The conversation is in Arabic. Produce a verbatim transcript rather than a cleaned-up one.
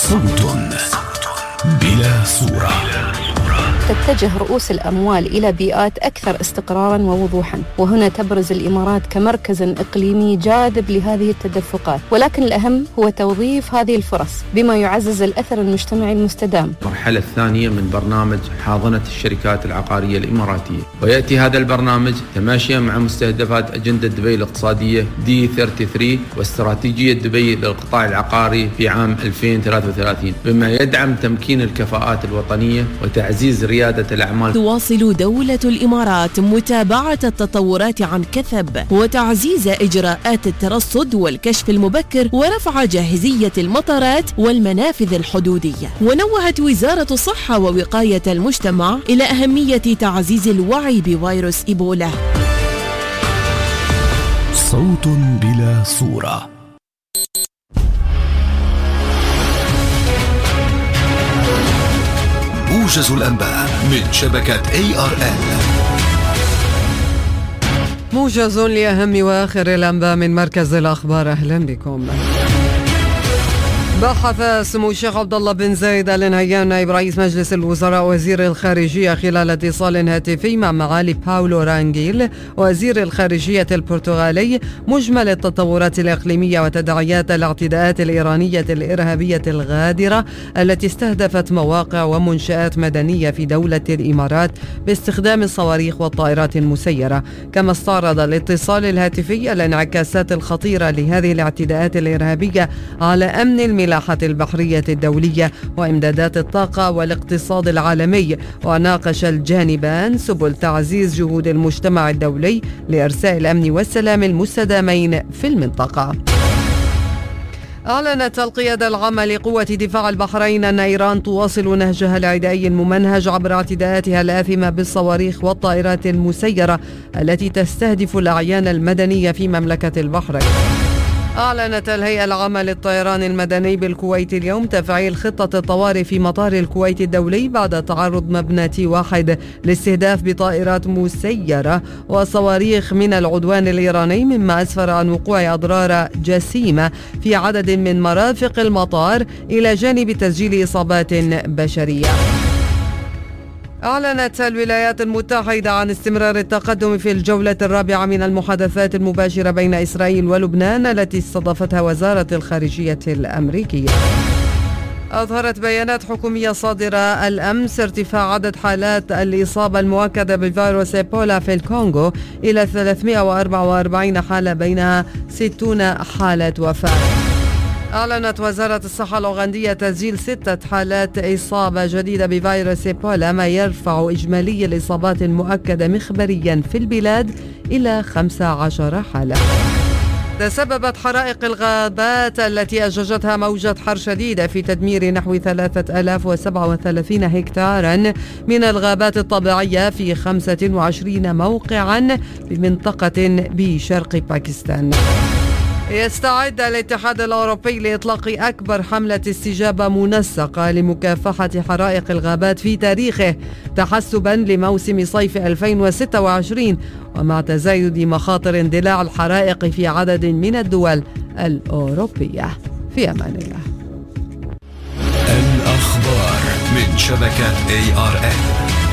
صوت بلا صورة. تتجه رؤوس الأموال إلى بيئات أكثر استقراراً ووضوحاً، وهنا تبرز الإمارات كمركز إقليمي جاذب لهذه التدفقات، ولكن الأهم هو توظيف هذه الفرص بما يعزز الأثر المجتمعي المستدام. المرحلة الثانية من برنامج حاضنة الشركات العقارية الإماراتية، ويأتي هذا البرنامج تماشيا مع مستهدفات أجندة دبي الاقتصادية دي ثلاثة وثلاثين واستراتيجية دبي للقطاع العقاري في عام ألفين وثلاثة وثلاثين، بما يدعم تمكين الكفاءات الوطنية وتعزيز ريادة الأعمال. تواصل دولة الإمارات متابعة التطورات عن كثب وتعزيز إجراءات الترصد والكشف المبكر ورفع جاهزية المطارات والمنافذ الحدودية. ونوهت وزارة الصحة ووقاية المجتمع إلى أهمية تعزيز الوعي بفيروس إيبولا. صوت بلا صورة. موجز الأنباء من شبكة إيه آر إل. موجز لأهم وآخر الأنباء من مركز الأخبار. أهلا بكم. بحث سمو الشيخ عبد الله بن زايد آل نهيان نائب رئيس مجلس الوزراء وزير الخارجية خلال اتصال هاتفي مع معالي باولو رانغيل وزير الخارجية البرتغالي مجمل التطورات الإقليمية وتداعيات الاعتداءات الإيرانية الإرهابية الغادرة التي استهدفت مواقع ومنشآت مدنية في دولة الإمارات باستخدام الصواريخ والطائرات المسيرة. كما استعرض الاتصال الهاتفي الانعكاسات الخطيرة لهذه الاعتداءات الإرهابية على أمن الملاحة البحرية الدولية وإمدادات الطاقة والاقتصاد العالمي. وناقش الجانبان سبل تعزيز جهود المجتمع الدولي لإرساء الأمن والسلام المستدامين في المنطقة. أعلنت القيادة العامة لقوة دفاع البحرين أن إيران تواصل نهجها العدائي الممنهج عبر اعتداءاتها الآثمة بالصواريخ والطائرات المسيرة التي تستهدف الأعيان المدنية في مملكة البحرين. أعلنت الهيئة العامة للطيران المدني بالكويت اليوم تفعيل خطة الطوارئ في مطار الكويت الدولي بعد تعرض مبنى تي واحد لاستهداف بطائرات مسيرة وصواريخ من العدوان الإيراني، مما أسفر عن وقوع أضرار جسيمة في عدد من مرافق المطار إلى جانب تسجيل إصابات بشرية. أعلنت الولايات المتحدة عن استمرار التقدم في الجولة الرابعة من المحادثات المباشرة بين إسرائيل ولبنان التي استضافتها وزارة الخارجية الأمريكية. أظهرت بيانات حكومية صادرة الأمس ارتفاع عدد حالات الإصابة المؤكدة بفيروس إيبولا في الكونغو إلى ثلاثمائة وأربعة وأربعين حالة، بينها ستون حالة وفاة. أعلنت وزارة الصحة الأوغندية تسجيل ستة حالات إصابة جديدة بفيروس إيبولا، ما يرفع إجمالي الإصابات المؤكدة مخبريا في البلاد إلى خمسة عشر حالة. تسببت حرائق الغابات التي أججتها موجة حر شديدة في تدمير نحو ثلاثة آلاف وسبعة وثلاثين هكتارا من الغابات الطبيعية في خمسة وعشرين موقعا بمنطقة بشرق باكستان. يستعد الاتحاد الأوروبي لإطلاق أكبر حملة استجابة منسقة لمكافحة حرائق الغابات في تاريخه تحسبا لموسم صيف ألفين وستة وعشرين، ومع تزايد مخاطر اندلاع الحرائق في عدد من الدول الأوروبية. في أمان الله. الأخبار من شبكة إيه آر إل.